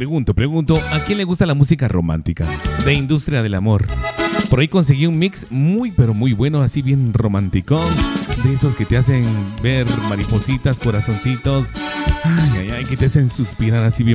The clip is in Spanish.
pregunto, ¿a quién le gusta la música romántica? De Industria del Amor. Por ahí conseguí un mix muy, pero muy bueno, así bien romanticón. De esos que te hacen ver maripositas, corazoncitos. Ay, ay, ay, que te hacen suspirar así bien